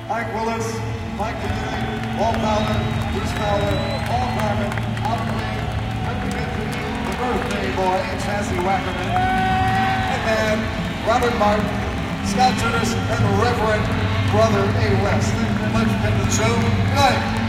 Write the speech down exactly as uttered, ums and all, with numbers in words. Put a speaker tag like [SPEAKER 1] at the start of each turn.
[SPEAKER 1] Mike Willis, Mike Kennedy, Walt Fowler, Bruce Fowler, Paul Carmen, Al Green, representing the birthday boy, Chassie Wackerman, and then Robert Martin, Scott Judas, and Reverend Brother A. West. Thank you very much for coming to the show. Good night.